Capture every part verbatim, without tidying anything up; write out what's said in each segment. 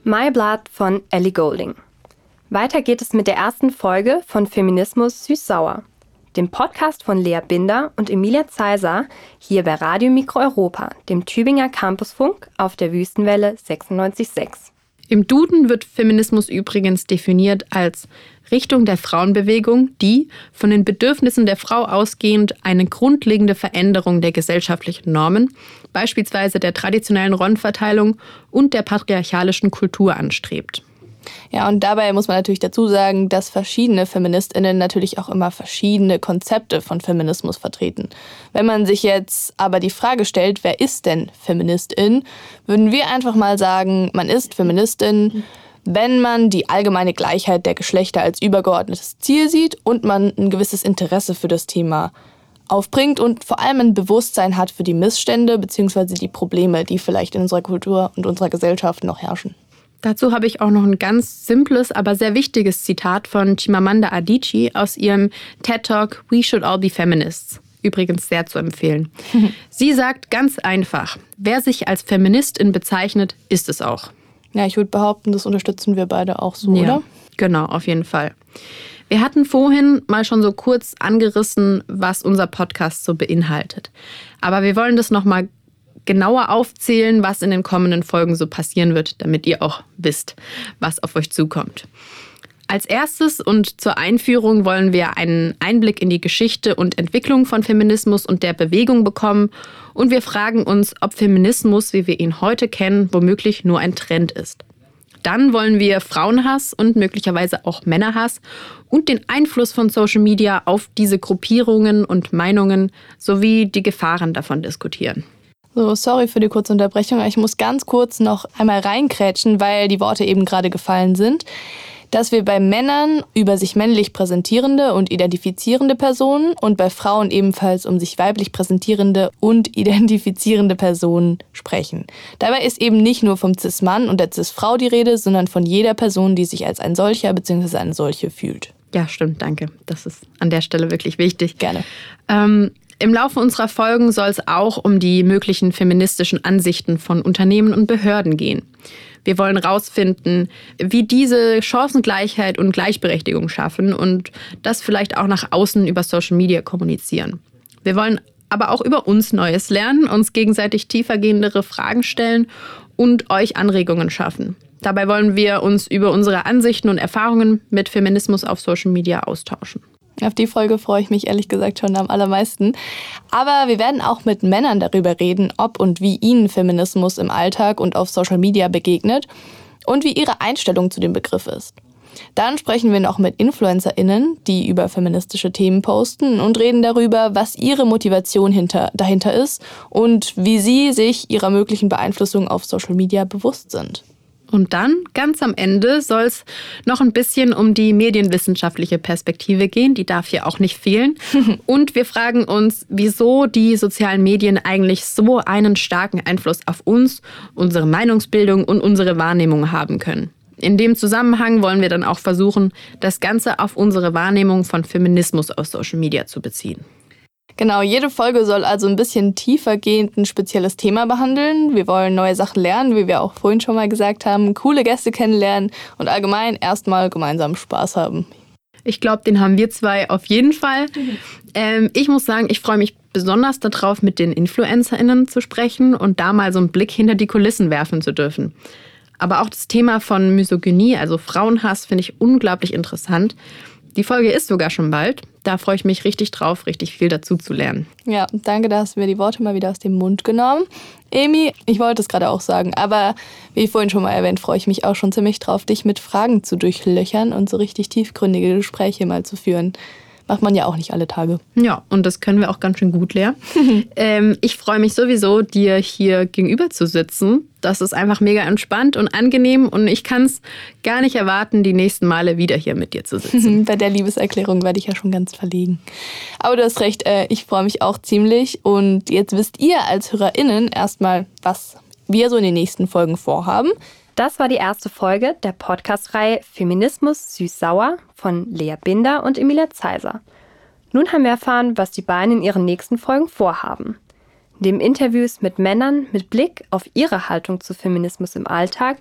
My Blood von Ellie Goulding. Weiter geht es mit der ersten Folge von Feminismus Süß-Sauer, dem Podcast von Lea Binder und Emilia Zeiser, hier bei Radio Mikro Europa, dem Tübinger Campusfunk auf der Wüstenwelle sechsundneunzig Komma sechs. Im Duden wird Feminismus übrigens definiert als Richtung der Frauenbewegung, die, von den Bedürfnissen der Frau ausgehend, eine grundlegende Veränderung der gesellschaftlichen Normen, beispielsweise der traditionellen Rollenverteilung und der patriarchalischen Kultur anstrebt. Ja, und dabei muss man natürlich dazu sagen, dass verschiedene FeministInnen natürlich auch immer verschiedene Konzepte von Feminismus vertreten. Wenn man sich jetzt aber die Frage stellt, wer ist denn Feministin, würden wir einfach mal sagen, man ist Feministin, wenn man die allgemeine Gleichheit der Geschlechter als übergeordnetes Ziel sieht und man ein gewisses Interesse für das Thema aufbringt und vor allem ein Bewusstsein hat für die Missstände bzw. die Probleme, die vielleicht in unserer Kultur und unserer Gesellschaft noch herrschen. Dazu habe ich auch noch ein ganz simples, aber sehr wichtiges Zitat von Chimamanda Adichie aus ihrem TED-Talk We Should All Be Feminists. Übrigens sehr zu empfehlen. Sie sagt ganz einfach, wer sich als Feministin bezeichnet, ist es auch. Ja, ich würde behaupten, das unterstützen wir beide auch so, ja, oder? Genau, auf jeden Fall. Wir hatten vorhin mal schon so kurz angerissen, was unser Podcast so beinhaltet. Aber wir wollen das nochmal genauer aufzählen, was in den kommenden Folgen so passieren wird, damit ihr auch wisst, was auf euch zukommt. Als erstes und zur Einführung wollen wir einen Einblick in die Geschichte und Entwicklung von Feminismus und der Bewegung bekommen. Und wir fragen uns, ob Feminismus, wie wir ihn heute kennen, womöglich nur ein Trend ist. Dann wollen wir Frauenhass und möglicherweise auch Männerhass und den Einfluss von Social Media auf diese Gruppierungen und Meinungen sowie die Gefahren davon diskutieren. So, sorry für die kurze Unterbrechung. Ich muss ganz kurz noch einmal reinkrätschen, weil die Worte eben gerade gefallen sind. Dass wir bei Männern über sich männlich präsentierende und identifizierende Personen und bei Frauen ebenfalls um sich weiblich präsentierende und identifizierende Personen sprechen. Dabei ist eben nicht nur vom Cis-Mann und der Cis-Frau die Rede, sondern von jeder Person, die sich als ein solcher bzw. eine solche fühlt. Ja, stimmt, danke. Das ist an der Stelle wirklich wichtig. Gerne. Ähm, Im Laufe unserer Folgen soll es auch um die möglichen feministischen Ansichten von Unternehmen und Behörden gehen. Wir wollen herausfinden, wie diese Chancengleichheit und Gleichberechtigung schaffen und das vielleicht auch nach außen über Social Media kommunizieren. Wir wollen aber auch über uns Neues lernen, uns gegenseitig tiefergehendere Fragen stellen und euch Anregungen schaffen. Dabei wollen wir uns über unsere Ansichten und Erfahrungen mit Feminismus auf Social Media austauschen. Auf die Folge freue ich mich ehrlich gesagt schon am allermeisten. Aber wir werden auch mit Männern darüber reden, ob und wie ihnen Feminismus im Alltag und auf Social Media begegnet und wie ihre Einstellung zu dem Begriff ist. Dann sprechen wir noch mit InfluencerInnen, die über feministische Themen posten und reden darüber, was ihre Motivation hinter, dahinter ist und wie sie sich ihrer möglichen Beeinflussung auf Social Media bewusst sind. Und dann, ganz am Ende, soll es noch ein bisschen um die medienwissenschaftliche Perspektive gehen. Die darf hier auch nicht fehlen. Und wir fragen uns, wieso die sozialen Medien eigentlich so einen starken Einfluss auf uns, unsere Meinungsbildung und unsere Wahrnehmung haben können. In dem Zusammenhang wollen wir dann auch versuchen, das Ganze auf unsere Wahrnehmung von Feminismus auf Social Media zu beziehen. Genau, jede Folge soll also ein bisschen tiefergehend ein spezielles Thema behandeln. Wir wollen neue Sachen lernen, wie wir auch vorhin schon mal gesagt haben, coole Gäste kennenlernen und allgemein erstmal gemeinsam Spaß haben. Ich glaube, den haben wir zwei auf jeden Fall. Mhm. Ähm, ich muss sagen, ich freue mich besonders darauf, mit den InfluencerInnen zu sprechen und da mal so einen Blick hinter die Kulissen werfen zu dürfen. Aber auch das Thema von Misogynie, also Frauenhass, finde ich unglaublich interessant. Die Folge ist sogar schon bald. Da freue ich mich richtig drauf, richtig viel dazu zu lernen. Ja, danke, da hast du mir die Worte mal wieder aus dem Mund genommen. Emi, ich wollte es gerade auch sagen, aber wie vorhin schon mal erwähnt, freue ich mich auch schon ziemlich drauf, dich mit Fragen zu durchlöchern und so richtig tiefgründige Gespräche mal zu führen. Macht man ja auch nicht alle Tage. Ja, und das können wir auch ganz schön gut, Lea. ähm, ich freue mich sowieso, dir hier gegenüber zu sitzen. Das ist einfach mega entspannt und angenehm und ich kann es gar nicht erwarten, die nächsten Male wieder hier mit dir zu sitzen. Bei der Liebeserklärung werde ich ja schon ganz verlegen. Aber du hast recht, äh, ich freue mich auch ziemlich. Und jetzt wisst ihr als HörerInnen erstmal, was wir so in den nächsten Folgen vorhaben. Das war die erste Folge der Podcast-Reihe Feminismus Süß-Sauer von Lea Binder und Emilia Zeiser. Nun haben wir erfahren, was die beiden in ihren nächsten Folgen vorhaben. Neben Interviews mit Männern mit Blick auf ihre Haltung zu Feminismus im Alltag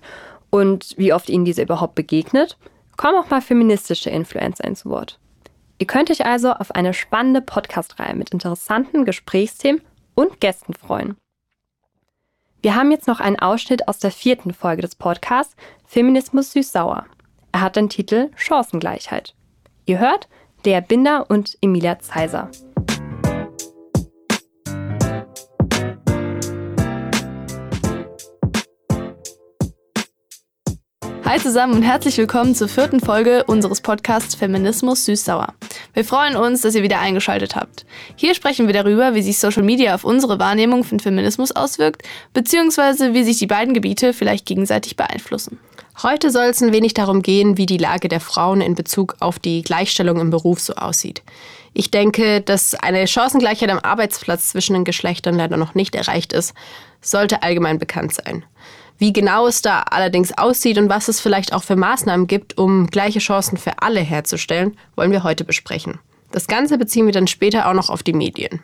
und wie oft ihnen diese überhaupt begegnet, kommen auch mal feministische Influencer zu Wort. Ihr könnt euch also auf eine spannende Podcast-Reihe mit interessanten Gesprächsthemen und Gästen freuen. Wir haben jetzt noch einen Ausschnitt aus der vierten Folge des Podcasts Feminismus süß-sauer. Er hat den Titel Chancengleichheit. Ihr hört Lea Binder und Emilia Zeiser. Hi zusammen und herzlich willkommen zur vierten Folge unseres Podcasts Feminismus süß-sauer. Wir freuen uns, dass ihr wieder eingeschaltet habt. Hier sprechen wir darüber, wie sich Social Media auf unsere Wahrnehmung von Feminismus auswirkt, beziehungsweise wie sich die beiden Gebiete vielleicht gegenseitig beeinflussen. Heute soll es ein wenig darum gehen, wie die Lage der Frauen in Bezug auf die Gleichstellung im Beruf so aussieht. Ich denke, dass eine Chancengleichheit am Arbeitsplatz zwischen den Geschlechtern leider noch nicht erreicht ist, sollte allgemein bekannt sein. Wie genau es da allerdings aussieht und was es vielleicht auch für Maßnahmen gibt, um gleiche Chancen für alle herzustellen, wollen wir heute besprechen. Das Ganze beziehen wir dann später auch noch auf die Medien.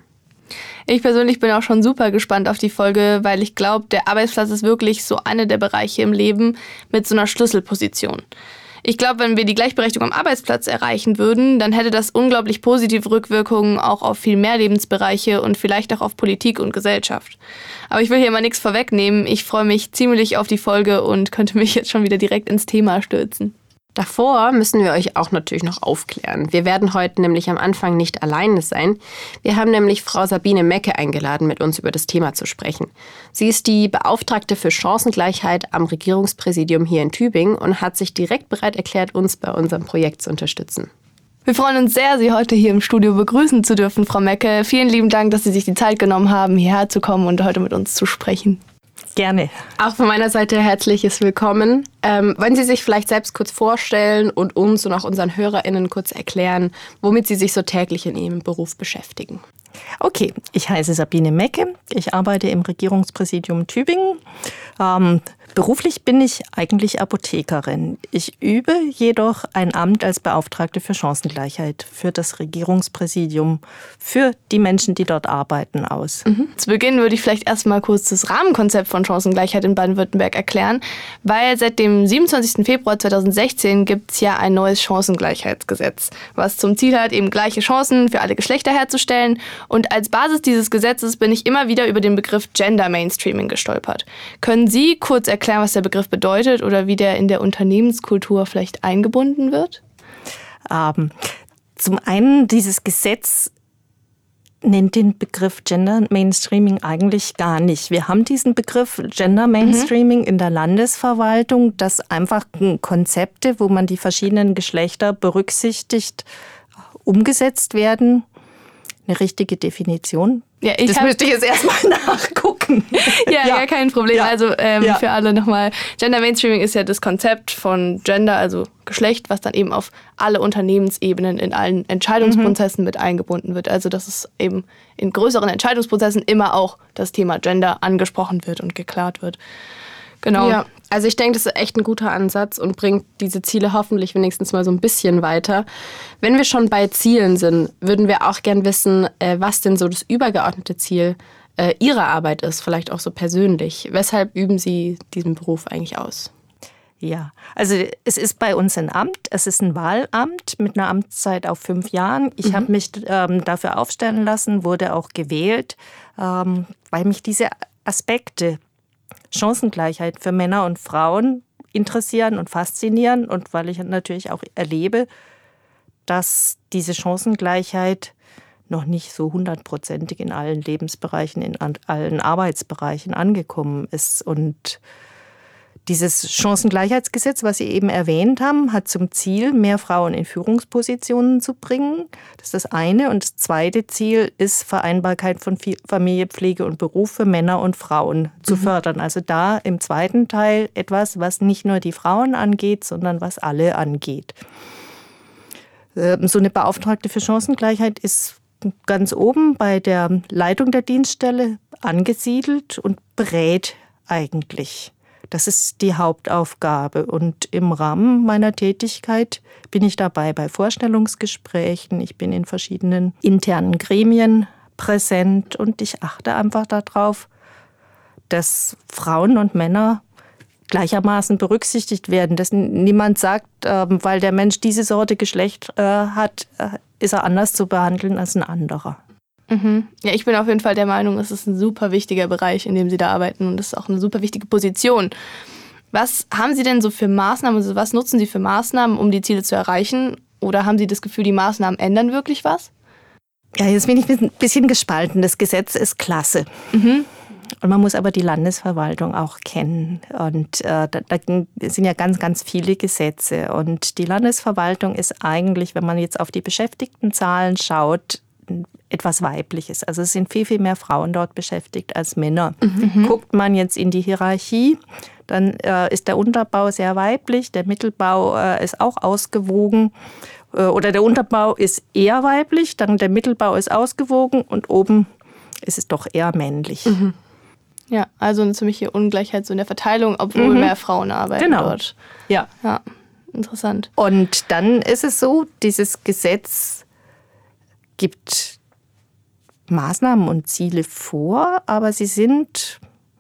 Ich persönlich bin auch schon super gespannt auf die Folge, weil ich glaube, der Arbeitsplatz ist wirklich so einer der Bereiche im Leben mit so einer Schlüsselposition. Ich glaube, wenn wir die Gleichberechtigung am Arbeitsplatz erreichen würden, dann hätte das unglaublich positive Rückwirkungen auch auf viel mehr Lebensbereiche und vielleicht auch auf Politik und Gesellschaft. Aber ich will hier mal nichts vorwegnehmen. Ich freue mich ziemlich auf die Folge und könnte mich jetzt schon wieder direkt ins Thema stürzen. Davor müssen wir euch auch natürlich noch aufklären. Wir werden heute nämlich am Anfang nicht alleine sein. Wir haben nämlich Frau Sabine Mecke eingeladen, mit uns über das Thema zu sprechen. Sie ist die Beauftragte für Chancengleichheit am Regierungspräsidium hier in Tübingen und hat sich direkt bereit erklärt, uns bei unserem Projekt zu unterstützen. Wir freuen uns sehr, Sie heute hier im Studio begrüßen zu dürfen, Frau Mecke. Vielen lieben Dank, dass Sie sich die Zeit genommen haben, hierher zu kommen und heute mit uns zu sprechen. Gerne. Auch von meiner Seite herzliches Willkommen. Ähm, wollen Sie sich vielleicht selbst kurz vorstellen und uns und auch unseren HörerInnen kurz erklären, womit Sie sich so täglich in Ihrem Beruf beschäftigen? Okay, ich heiße Sabine Mecke. Ich arbeite im Regierungspräsidium Tübingen. Ähm, beruflich bin ich eigentlich Apothekerin. Ich übe jedoch ein Amt als Beauftragte für Chancengleichheit für das Regierungspräsidium, für die Menschen, die dort arbeiten, aus. Mhm. Zu Beginn würde ich vielleicht erstmal kurz das Rahmenkonzept von Chancengleichheit in Baden-Württemberg erklären, weil seit dem siebenundzwanzigsten Februar zweitausendsechzehn gibt es ja ein neues Chancengleichheitsgesetz, was zum Ziel hat, eben gleiche Chancen für alle Geschlechter herzustellen. Und als Basis dieses Gesetzes bin ich immer wieder über den Begriff Gender Mainstreaming gestolpert. Können Sie kurz erklären, was der Begriff bedeutet oder wie der in der Unternehmenskultur vielleicht eingebunden wird? Ähm, zum einen, dieses Gesetz nennt den Begriff Gender Mainstreaming eigentlich gar nicht. Wir haben diesen Begriff Gender Mainstreaming mhm. in der Landesverwaltung, das einfach Konzepte, wo man die verschiedenen Geschlechter berücksichtigt, umgesetzt werden. Eine richtige Definition? Ja, ich das müsste ich jetzt erstmal nachgucken. ja, ja, kein Problem. Ja. Also ähm, ja. für alle nochmal. Gender Mainstreaming ist ja das Konzept von Gender, also Geschlecht, was dann eben auf alle Unternehmensebenen in allen Entscheidungsprozessen mhm. mit eingebunden wird. Also dass es eben in größeren Entscheidungsprozessen immer auch das Thema Gender angesprochen wird und geklärt wird. Genau. Ja, also ich denke, das ist echt ein guter Ansatz und bringt diese Ziele hoffentlich wenigstens mal so ein bisschen weiter. Wenn wir schon bei Zielen sind, würden wir auch gern wissen, was denn so das übergeordnete Ziel Ihrer Arbeit ist, vielleicht auch so persönlich. Weshalb üben Sie diesen Beruf eigentlich aus? Ja, also es ist bei uns ein Amt, es ist ein Wahlamt mit einer Amtszeit auf fünf Jahren. Ich mhm. habe mich ähm, dafür aufstellen lassen, wurde auch gewählt, ähm, weil mich diese Aspekte Chancengleichheit für Männer und Frauen interessieren und faszinieren und weil ich natürlich auch erlebe, dass diese Chancengleichheit noch nicht so hundertprozentig in allen Lebensbereichen, in allen Arbeitsbereichen angekommen ist. Und dieses Chancengleichheitsgesetz, was Sie eben erwähnt haben, hat zum Ziel, mehr Frauen in Führungspositionen zu bringen. Das ist das eine. Und das zweite Ziel ist, Vereinbarkeit von Familie, Pflege und Beruf für Männer und Frauen zu mhm. fördern. Also da im zweiten Teil etwas, was nicht nur die Frauen angeht, sondern was alle angeht. So eine Beauftragte für Chancengleichheit ist ganz oben bei der Leitung der Dienststelle angesiedelt und berät eigentlich. Das ist die Hauptaufgabe. Und im Rahmen meiner Tätigkeit bin ich dabei bei Vorstellungsgesprächen. Ich bin in verschiedenen internen Gremien präsent und ich achte einfach darauf, dass Frauen und Männer gleichermaßen berücksichtigt werden. Dass niemand sagt, weil der Mensch diese Sorte Geschlecht hat, ist er anders zu behandeln als ein anderer. Mhm. Ja, ich bin auf jeden Fall der Meinung, es ist ein super wichtiger Bereich, in dem Sie da arbeiten und es ist auch eine super wichtige Position. Was haben Sie denn so für Maßnahmen, also was nutzen Sie für Maßnahmen, um die Ziele zu erreichen? Oder haben Sie das Gefühl, die Maßnahmen ändern wirklich was? Ja, jetzt bin ich ein bisschen gespalten. Das Gesetz ist klasse. Mhm. Und man muss aber die Landesverwaltung auch kennen. Und äh, da, da sind ja ganz, ganz viele Gesetze. Und die Landesverwaltung ist eigentlich, wenn man jetzt auf die Beschäftigtenzahlen schaut, etwas Weibliches. Also es sind viel, viel mehr Frauen dort beschäftigt als Männer. Mhm. Guckt man jetzt in die Hierarchie, dann äh, ist der Unterbau sehr weiblich, der Mittelbau äh, ist auch ausgewogen. Äh, oder der Unterbau ist eher weiblich, dann der Mittelbau ist ausgewogen und oben ist es doch eher männlich. Mhm. Ja, also eine ziemliche Ungleichheit so in der Verteilung, obwohl mhm. mehr Frauen arbeiten genau. dort. Ja. Ja, interessant. Und dann ist es so, dieses Gesetz gibt Maßnahmen und Ziele vor, aber sie sind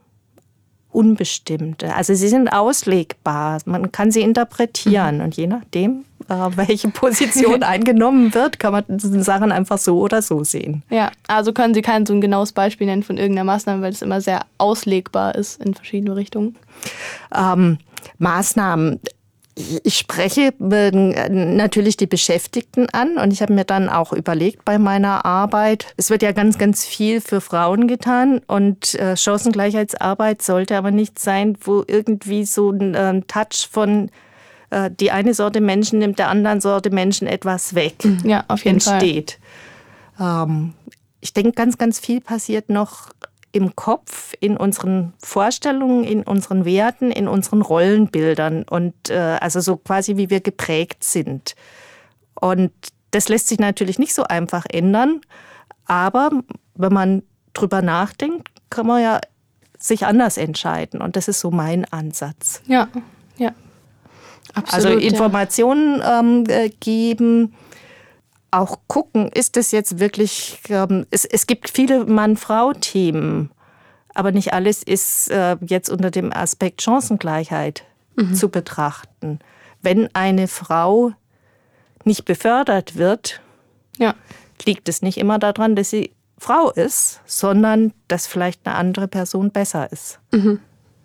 unbestimmt. Also sie sind auslegbar. Man kann sie interpretieren. Mhm. Und je nachdem, welche Position eingenommen wird, kann man Sachen einfach so oder so sehen. Ja, also können Sie kein so ein genaues Beispiel nennen von irgendeiner Maßnahme, weil es immer sehr auslegbar ist in verschiedene Richtungen? Ähm, Maßnahmen. Ich spreche natürlich die Beschäftigten an und ich habe mir dann auch überlegt bei meiner Arbeit, es wird ja ganz, ganz viel für Frauen getan und äh, Chancengleichheitsarbeit sollte aber nicht sein, wo irgendwie so ein äh, Touch von äh, die eine Sorte Menschen nimmt der anderen Sorte Menschen etwas weg. Ja, auf jeden entsteht. Fall. Ähm, ich denke, ganz, ganz viel passiert noch im Kopf, in unseren Vorstellungen, in unseren Werten, in unseren Rollenbildern und äh, also so quasi wie wir geprägt sind. Und das lässt sich natürlich nicht so einfach ändern, aber wenn man drüber nachdenkt, kann man ja sich anders entscheiden und das ist so mein Ansatz. Ja, ja. Absolut, also Informationen ja. ähm, geben, auch gucken, ist es jetzt wirklich, ähm, es, es gibt viele Mann-Frau-Themen, aber nicht alles ist äh, jetzt unter dem Aspekt Chancengleichheit mhm. zu betrachten. Wenn eine Frau nicht befördert wird, ja. liegt es nicht immer daran, dass sie Frau ist, sondern dass vielleicht eine andere Person besser ist. Mhm.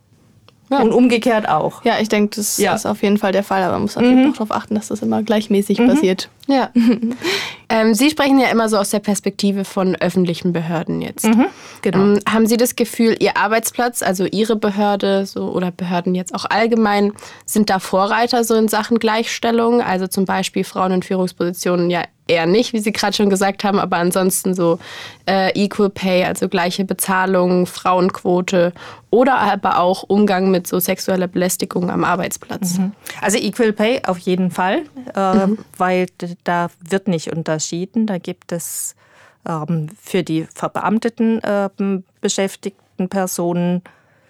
Ja. Und umgekehrt auch. Ja, ich denke, das ja. ist auf jeden Fall der Fall, aber man muss natürlich mhm. auch darauf achten, dass das immer gleichmäßig mhm. passiert. Ja. ähm, Sie sprechen ja immer so aus der Perspektive von öffentlichen Behörden jetzt. Mhm. Genau. Ähm, haben Sie das Gefühl, Ihr Arbeitsplatz, also Ihre Behörde so, oder Behörden jetzt auch allgemein, sind da Vorreiter so in Sachen Gleichstellung? Also zum Beispiel Frauen in Führungspositionen ja eher nicht, wie Sie gerade schon gesagt haben, aber ansonsten so äh, Equal Pay, also gleiche Bezahlung, Frauenquote oder aber auch Umgang mit so sexueller Belästigung am Arbeitsplatz. Mhm. Also Equal Pay auf jeden Fall, äh, mhm. weil da wird nicht unterschieden. Da gibt es ähm, für die verbeamteten äh, beschäftigten Personen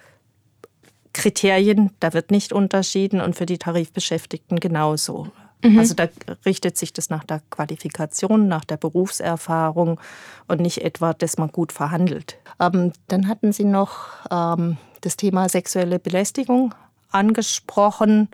Kriterien, da wird nicht unterschieden und für die Tarifbeschäftigten genauso. Mhm. Also da richtet sich das nach der Qualifikation, nach der Berufserfahrung und nicht etwa, dass man gut verhandelt. Ähm, dann hatten Sie noch ähm, das Thema sexuelle Belästigung angesprochen.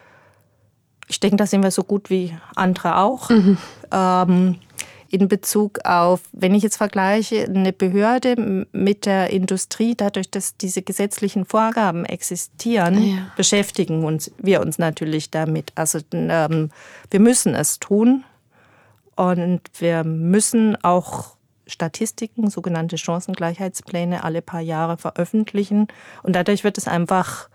Ich denke, da sind wir so gut wie andere auch. Mhm. Ähm, in Bezug auf, wenn ich jetzt vergleiche, eine Behörde mit der Industrie, dadurch, dass diese gesetzlichen Vorgaben existieren, ja. beschäftigen uns, wir uns natürlich damit. Also ähm, wir müssen es tun und wir müssen auch Statistiken, sogenannte Chancengleichheitspläne, alle paar Jahre veröffentlichen. Und dadurch wird es einfach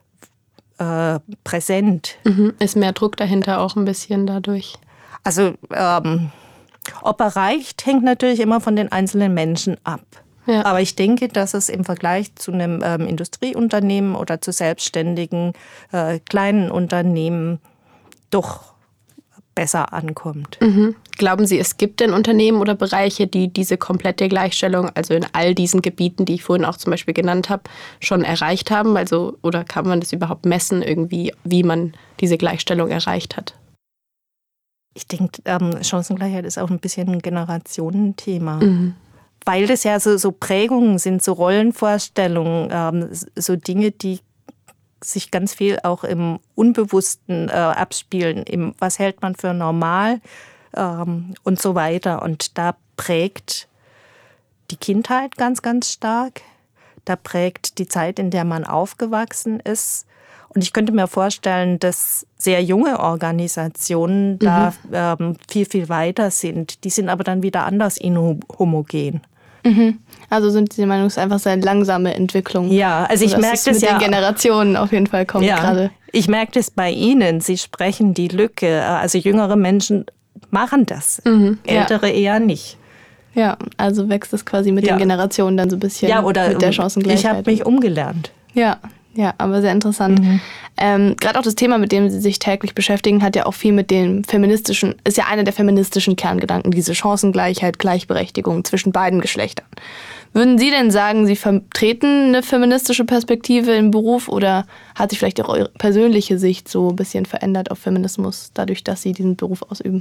äh, präsent. Mhm. Ist mehr Druck dahinter auch ein bisschen dadurch? Also ähm, ob er reicht, hängt natürlich immer von den einzelnen Menschen ab. Ja. Aber ich denke, dass es im Vergleich zu einem ähm, Industrieunternehmen oder zu selbstständigen äh, kleinen Unternehmen doch besser ankommt. Mhm. Glauben Sie, es gibt denn Unternehmen oder Bereiche, die diese komplette Gleichstellung, also in all diesen Gebieten, die ich vorhin auch zum Beispiel genannt habe, schon erreicht haben? Also, oder kann man das überhaupt messen, irgendwie, wie man diese Gleichstellung erreicht hat? Ich denke, ähm, Chancengleichheit ist auch ein bisschen ein Generationenthema. Mhm. Weil das ja so, so Prägungen sind, so Rollenvorstellungen, ähm, so Dinge, die sich ganz viel auch im Unbewussten äh, abspielen. Im, was hält man für normal ähm, und so weiter. Und da prägt die Kindheit ganz, ganz stark. Da prägt die Zeit, in der man aufgewachsen ist. Und ich könnte mir vorstellen, dass sehr junge Organisationen mhm. da ähm, viel, viel weiter sind. Die sind aber dann wieder anders inhomogen. Mhm. Also sind Sie der Meinung, es ist einfach so eine langsame Entwicklung? Ja, also ich merke das mit ja. den Generationen auf jeden Fall kommt ja, gerade. Ich merke das bei Ihnen. Sie sprechen die Lücke. Also jüngere Menschen machen das, mhm. ältere ja. eher nicht. Ja, also wächst es quasi mit ja. den Generationen dann so ein bisschen ja, oder mit der Chancengleichheit. Ich habe mich umgelernt. Ja, ja, aber sehr interessant. Mhm. Ähm, Gerade auch das Thema, mit dem Sie sich täglich beschäftigen, hat ja auch viel mit dem feministischen, ist ja einer der feministischen Kerngedanken, diese Chancengleichheit, Gleichberechtigung zwischen beiden Geschlechtern. Würden Sie denn sagen, Sie vertreten eine feministische Perspektive im Beruf oder hat sich vielleicht auch Ihre persönliche Sicht so ein bisschen verändert auf Feminismus, dadurch, dass Sie diesen Beruf ausüben?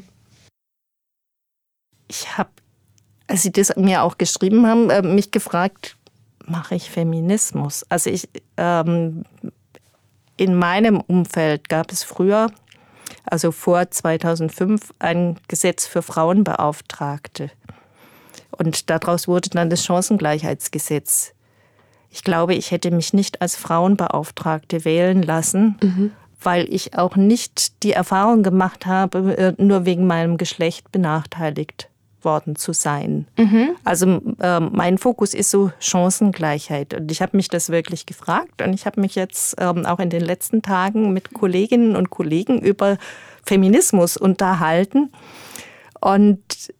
Ich habe, als Sie das mir auch geschrieben haben, mich gefragt, mache ich Feminismus? Also ich, ähm, in meinem Umfeld gab es früher, also vor zweitausendfünf, ein Gesetz für Frauenbeauftragte. Und daraus wurde dann das Chancengleichheitsgesetz. Ich glaube, ich hätte mich nicht als Frauenbeauftragte wählen lassen, mhm. weil ich auch nicht die Erfahrung gemacht habe, nur wegen meinem Geschlecht benachteiligt worden zu sein. Mhm. Also äh, mein Fokus ist so Chancengleichheit. Und ich habe mich das wirklich gefragt. Und ich habe mich jetzt ähm, auch in den letzten Tagen mit Kolleginnen und Kollegen über Feminismus unterhalten. Und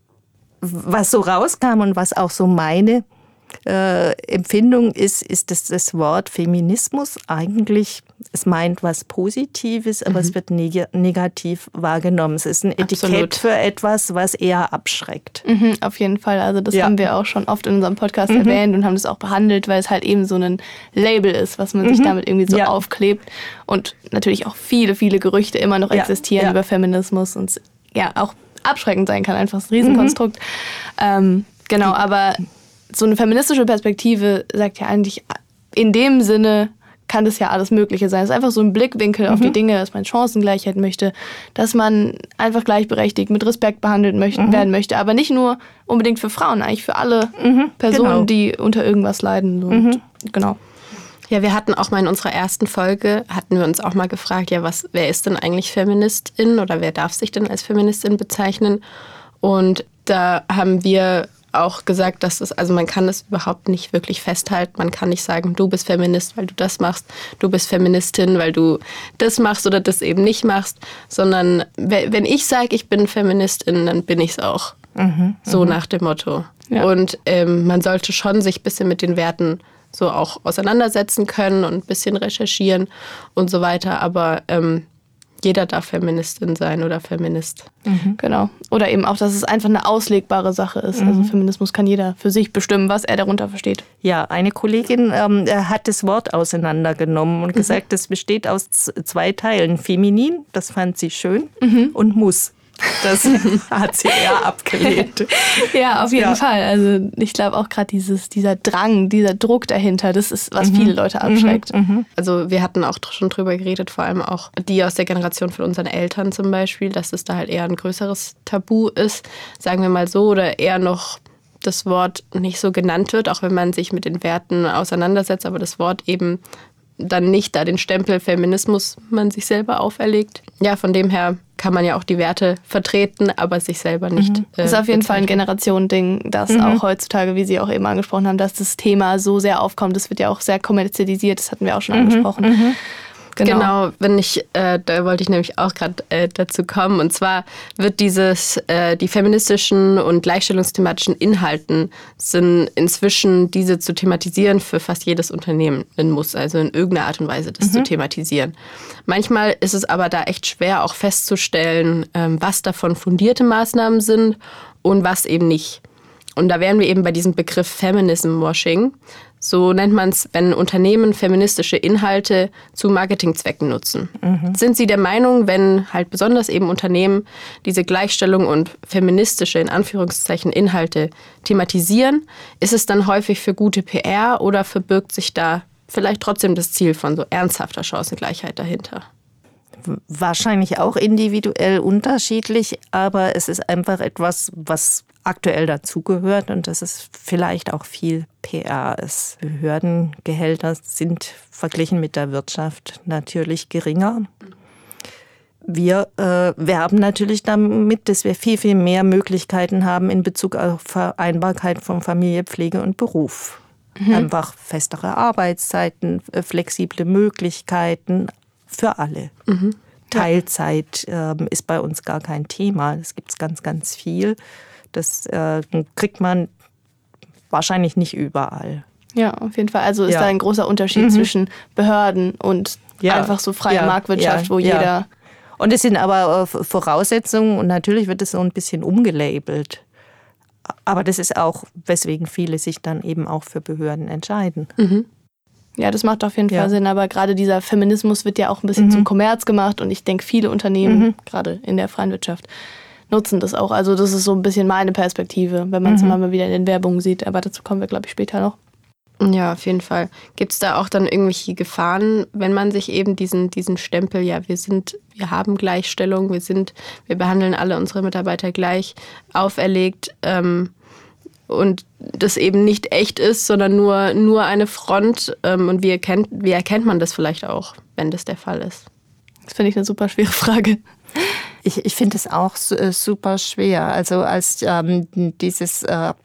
was so rauskam und was auch so meine äh, Empfindung ist, ist, dass das Wort Feminismus eigentlich, es meint was Positives, aber mhm. es wird neg- negativ wahrgenommen. Es ist ein Etikett Absolut. Für etwas, was eher abschreckt. Mhm, auf jeden Fall. Also das ja. haben wir auch schon oft in unserem Podcast mhm. erwähnt und haben das auch behandelt, weil es halt eben so ein Label ist, was man mhm. sich damit irgendwie so ja. aufklebt. Und natürlich auch viele, viele Gerüchte immer noch ja. existieren ja. über Feminismus und ja, auch abschreckend sein kann, einfach ein Riesenkonstrukt. Mhm. Ähm, genau, aber so eine feministische Perspektive sagt ja eigentlich, in dem Sinne kann das ja alles Mögliche sein. Es ist einfach so ein Blickwinkel mhm. auf die Dinge, dass man Chancengleichheit möchte, dass man einfach gleichberechtigt mit Respekt behandelt möchte, mhm. werden möchte, aber nicht nur unbedingt für Frauen, eigentlich für alle mhm. Personen, genau. die unter irgendwas leiden. Und mhm. genau. Ja, wir hatten auch mal in unserer ersten Folge, hatten wir uns auch mal gefragt, ja, was, wer ist denn eigentlich Feministin oder wer darf sich denn als Feministin bezeichnen? Und da haben wir auch gesagt, dass es, also man kann es überhaupt nicht wirklich festhalten. Man kann nicht sagen, du bist Feminist, weil du das machst, du bist Feministin, weil du das machst oder das eben nicht machst, sondern wenn ich sage, ich bin Feministin, dann bin ich es auch. Mhm, so mhm. nach dem Motto. Ja. Und ähm, man sollte schon sich ein bisschen mit den Werten so auch auseinandersetzen können und ein bisschen recherchieren und so weiter. Aber ähm, jeder darf Feministin sein oder Feminist. Mhm. Genau. Oder eben auch, dass es einfach eine auslegbare Sache ist. Mhm. Also Feminismus kann jeder für sich bestimmen, was er darunter versteht. Ja, eine Kollegin ähm, hat das Wort auseinandergenommen und mhm. gesagt, es besteht aus zwei Teilen. Feminin, das fand sie schön, mhm. und muss. Das hat sie eher abgelehnt. Ja, auf jeden ja. Fall. Also ich glaube auch gerade dieses, dieser Drang, dieser Druck dahinter, das ist, was mhm. viele Leute abschreckt. Mhm. Also wir hatten auch schon drüber geredet, vor allem auch die aus der Generation von unseren Eltern zum Beispiel, dass es da halt eher ein größeres Tabu ist, sagen wir mal so, oder eher noch das Wort nicht so genannt wird, auch wenn man sich mit den Werten auseinandersetzt, aber das Wort eben dann nicht da den Stempel Feminismus man sich selber auferlegt. Ja, von dem her kann man ja auch die Werte vertreten, aber sich selber nicht. Mhm. Das ist äh, auf jeden Fall ein Generationending, das mhm. auch heutzutage, wie Sie auch eben angesprochen haben, dass das Thema so sehr aufkommt. Das wird ja auch sehr kommerzialisiert, das hatten wir auch schon mhm. angesprochen. Mhm. Genau. genau, wenn ich, äh, da wollte ich nämlich auch gerade äh, dazu kommen. Und zwar wird dieses, äh, die feministischen und gleichstellungsthematischen Inhalten sind inzwischen diese zu thematisieren für fast jedes Unternehmen ein Muss, also in irgendeiner Art und Weise das mhm. zu thematisieren. Manchmal ist es aber da echt schwer auch festzustellen, ähm, was davon fundierte Maßnahmen sind und was eben nicht. Und da wären wir eben bei diesem Begriff Feminism-Washing. So nennt man es, wenn Unternehmen feministische Inhalte zu Marketingzwecken nutzen. Mhm. Sind Sie der Meinung, wenn halt besonders eben Unternehmen diese Gleichstellung und feministische, in Anführungszeichen, Inhalte thematisieren, ist es dann häufig für gute P R oder verbirgt sich da vielleicht trotzdem das Ziel von so ernsthafter Chancengleichheit dahinter? Wahrscheinlich auch individuell unterschiedlich, aber es ist einfach etwas, was aktuell dazugehört und das ist vielleicht auch viel P R ist. Behördengehälter sind verglichen mit der Wirtschaft natürlich geringer. Wir äh, werben natürlich damit, dass wir viel, viel mehr Möglichkeiten haben in Bezug auf Vereinbarkeit von Familie, Pflege und Beruf. Mhm. Einfach festere Arbeitszeiten, flexible Möglichkeiten für alle. Mhm. Teilzeit äh, ist bei uns gar kein Thema. Das gibt es ganz, ganz viel. Das äh, kriegt man wahrscheinlich nicht überall. Ja, auf jeden Fall. Also ist ja. da ein großer Unterschied mhm. zwischen Behörden und ja. einfach so freie ja. Marktwirtschaft, ja. wo ja. jeder... Und es sind aber Voraussetzungen und natürlich wird es so ein bisschen umgelabelt. Aber das ist auch, weswegen viele sich dann eben auch für Behörden entscheiden. Mhm. Ja, das macht auf jeden Fall ja. Sinn. Aber gerade dieser Feminismus wird ja auch ein bisschen mhm. zum Kommerz gemacht. Und ich denke, viele Unternehmen, mhm. gerade in der freien Wirtschaft, nutzen das auch. Also das ist so ein bisschen meine Perspektive, wenn man es mhm. immer mal wieder in den Werbungen sieht. Aber dazu kommen wir, glaube ich, später noch. Ja, auf jeden Fall. Gibt es da auch dann irgendwelche Gefahren, wenn man sich eben diesen, diesen Stempel, ja, wir sind, wir haben Gleichstellung, wir sind, wir behandeln alle unsere Mitarbeiter gleich, auferlegt ähm, und das eben nicht echt ist, sondern nur, nur eine Front. Ähm, und wie erkennt, wie erkennt man das vielleicht auch, wenn das der Fall ist? Das finde ich eine super schwere Frage. Ich, ich finde es auch super schwer. Also als ähm, dieses... Äh,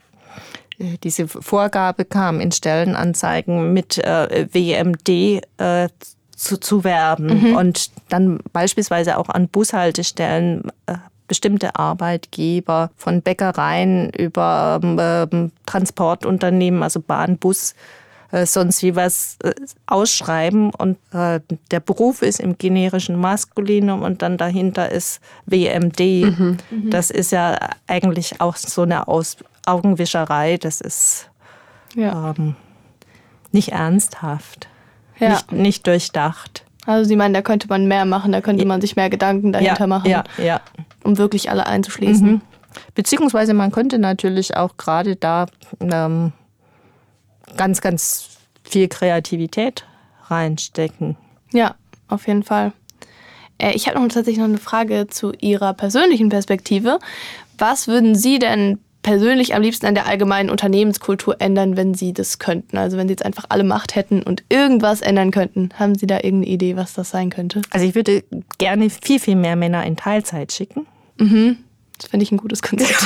diese Vorgabe kam, in Stellenanzeigen mit äh, W M D äh, zu, zu werben mhm. und dann beispielsweise auch an Bushaltestellen äh, bestimmte Arbeitgeber von Bäckereien über äh, Transportunternehmen, also Bahn, Bus, äh, sonst wie was äh, ausschreiben und äh, der Beruf ist im generischen Maskulinum und dann dahinter ist W M D. Mhm. Mhm. Das ist ja eigentlich auch so eine Aus Augenwischerei, das ist ja. ähm, nicht ernsthaft, ja. nicht, nicht durchdacht. Also Sie meinen, da könnte man mehr machen, da könnte man sich mehr Gedanken dahinter ja, machen, ja, ja. um wirklich alle einzuschließen. Mhm. Beziehungsweise man könnte natürlich auch gerade da ähm, ganz, ganz viel Kreativität reinstecken. Ja, auf jeden Fall. Äh, ich habe noch tatsächlich noch eine Frage zu Ihrer persönlichen Perspektive. Was würden Sie denn persönlich am liebsten an der allgemeinen Unternehmenskultur ändern, wenn Sie das könnten? Also wenn Sie jetzt einfach alle Macht hätten und irgendwas ändern könnten. Haben Sie da irgendeine Idee, was das sein könnte? Also ich würde gerne viel, viel mehr Männer in Teilzeit schicken. Mhm. Das finde ich ein gutes Konzept.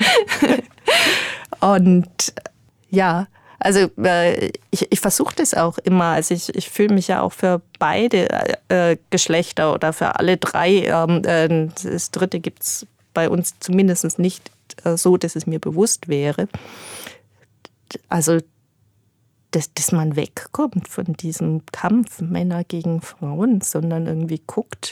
Und ja, also äh, ich, ich versuche das auch immer. Also ich, ich fühle mich ja auch für beide äh, Geschlechter oder für alle drei. Ähm, äh, das dritte gibt es bei uns zumindest nicht so, dass es mir bewusst wäre. Also, dass, dass man wegkommt von diesem Kampf Männer gegen Frauen, sondern irgendwie guckt,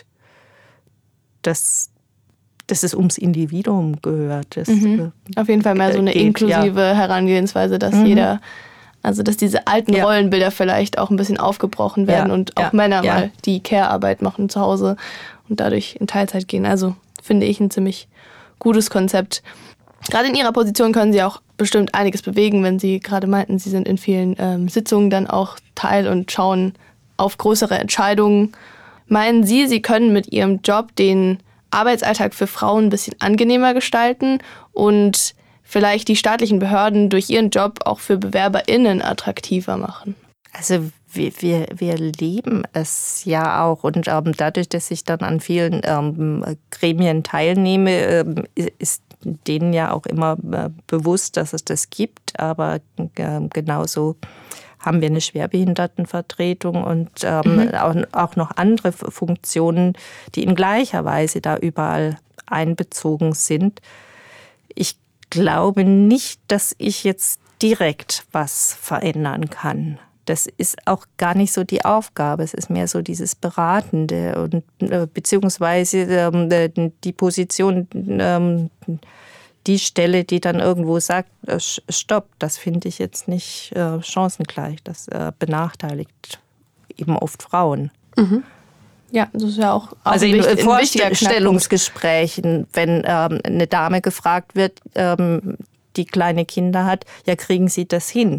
dass, dass es ums Individuum gehört. Das, mhm. Auf jeden Fall mehr so eine geht, inklusive ja. Herangehensweise, dass mhm. jeder, also dass diese alten ja. Rollenbilder vielleicht auch ein bisschen aufgebrochen werden ja. und auch ja. Männer ja. mal die Care-Arbeit machen zu Hause und dadurch in Teilzeit gehen. Also finde ich ein ziemlich gutes Konzept. Gerade in Ihrer Position können Sie auch bestimmt einiges bewegen, wenn Sie gerade meinten, Sie sind in vielen ähm, Sitzungen dann auch Teil und schauen auf größere Entscheidungen. Meinen Sie, Sie können mit Ihrem Job den Arbeitsalltag für Frauen ein bisschen angenehmer gestalten und vielleicht die staatlichen Behörden durch Ihren Job auch für BewerberInnen attraktiver machen? Also wir, wir, wir leben es ja auch und ähm, dadurch, dass ich dann an vielen ähm, Gremien teilnehme, ähm, ist denen ja auch immer äh, bewusst, dass es das gibt, aber äh, genauso haben wir eine Schwerbehindertenvertretung und ähm, mhm. auch, auch noch andere Funktionen, die in gleicher Weise da überall einbezogen sind. Ich glaube nicht, dass ich jetzt direkt was verändern kann. Das ist auch gar nicht so die Aufgabe. Es ist mehr so dieses Beratende und äh, beziehungsweise äh, die Position, äh, die Stelle, die dann irgendwo sagt, äh, stopp, das finde ich jetzt nicht äh, chancengleich. Das äh, benachteiligt eben oft Frauen. Mhm. Ja, das ist ja auch, auch also in in Vorstellungsgesprächen, wenn ähm, eine Dame gefragt wird, ähm, die kleine Kinder hat, ja, kriegen Sie das hin?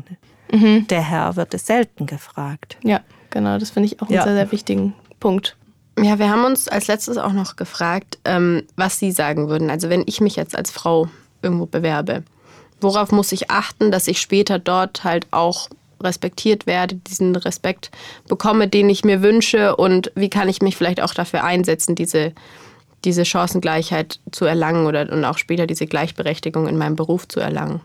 Mhm. Der Herr wird es selten gefragt. Ja, genau, das finde ich auch einen Ja. sehr, sehr wichtigen Punkt. Ja, wir haben uns als letztes auch noch gefragt, ähm, was Sie sagen würden. Also wenn ich mich jetzt als Frau irgendwo bewerbe, worauf muss ich achten, dass ich später dort halt auch respektiert werde, diesen Respekt bekomme, den ich mir wünsche, und wie kann ich mich vielleicht auch dafür einsetzen, diese, diese Chancengleichheit zu erlangen oder und auch später diese Gleichberechtigung in meinem Beruf zu erlangen.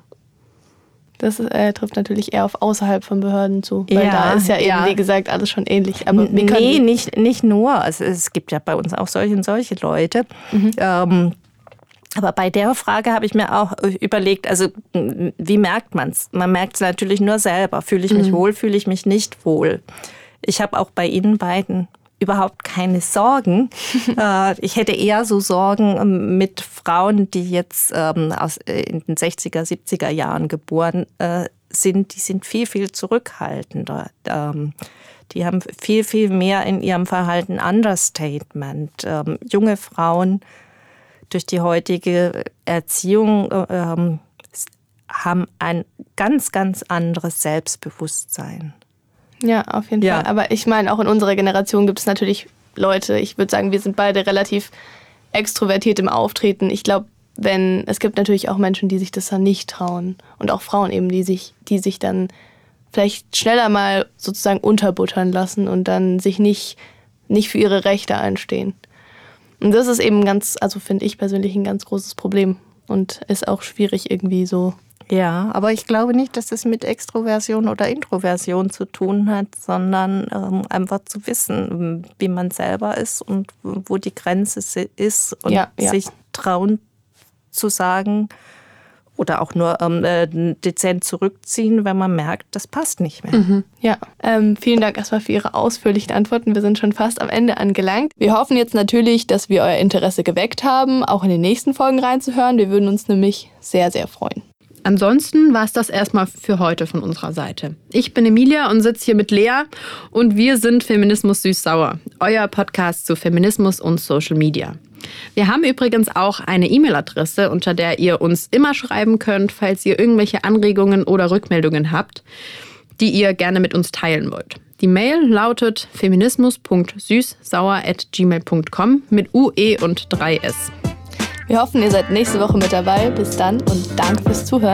Das äh, trifft natürlich eher auf außerhalb von Behörden zu. Weil Ja, da ist ja eben, ja. wie gesagt, alles schon ähnlich. Aber wir können Nee, nicht, nicht nur. Also es gibt ja bei uns auch solche und solche Leute. Mhm. Ähm, aber bei der Frage habe ich mir auch überlegt, also wie merkt man es? Man merkt es natürlich nur selber. Fühle ich mich Mhm. wohl, fühle ich mich nicht wohl? Ich habe auch bei Ihnen beiden überhaupt keine Sorgen. äh, ich hätte eher so Sorgen ähm, mit Frauen, die jetzt ähm, aus, äh, in den sechziger, siebziger Jahren geboren äh, sind. Die sind viel, viel zurückhaltender. Ähm, die haben viel, viel mehr in ihrem Verhalten Understatement. Ähm, junge Frauen durch die heutige Erziehung ähm, haben ein ganz, ganz anderes Selbstbewusstsein. Ja, auf jeden Ja. Fall. Aber ich meine, auch in unserer Generation gibt es natürlich Leute, ich würde sagen, wir sind beide relativ extrovertiert im Auftreten. Ich glaube, wenn es gibt natürlich auch Menschen, die sich das dann nicht trauen. Und auch Frauen eben, die sich, die sich dann vielleicht schneller mal sozusagen unterbuttern lassen und dann sich nicht, nicht für ihre Rechte einstehen. Und das ist eben ganz, also finde ich persönlich ein ganz großes Problem und ist auch schwierig irgendwie so. Ja, aber ich glaube nicht, dass es mit Extroversion oder Introversion zu tun hat, sondern ähm, einfach zu wissen, wie man selber ist und wo die Grenze si- ist und Ja, ja. sich trauen zu sagen oder auch nur ähm, äh, dezent zurückziehen, wenn man merkt, das passt nicht mehr. Ja, ähm, vielen Dank erstmal für Ihre ausführlichen Antworten. Wir sind schon fast am Ende angelangt. Wir hoffen jetzt natürlich, dass wir euer Interesse geweckt haben, auch in den nächsten Folgen reinzuhören. Wir würden uns nämlich sehr, sehr freuen. Ansonsten war es das erstmal für heute von unserer Seite. Ich bin Emilia und sitze hier mit Lea und wir sind Feminismus süß-sauer, euer Podcast zu Feminismus und Social Media. Wir haben übrigens auch eine E-Mail-Adresse, unter der ihr uns immer schreiben könnt, falls ihr irgendwelche Anregungen oder Rückmeldungen habt, die ihr gerne mit uns teilen wollt. Die Mail lautet feminismus punkt süßsauer at gmail punkt com mit U E und drei S. Wir hoffen, ihr seid nächste Woche mit dabei. Bis dann und danke fürs Zuhören.